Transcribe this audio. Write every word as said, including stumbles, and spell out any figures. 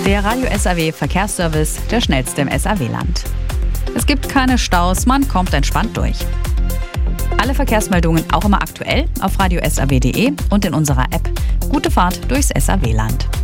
Der Radio S A W Verkehrsservice, der schnellste im S A W-Land. Es gibt keine Staus, man kommt entspannt durch. Alle Verkehrsmeldungen auch immer aktuell auf radio s a w punkt d e und in unserer App. Gute Fahrt durchs S A W-Land.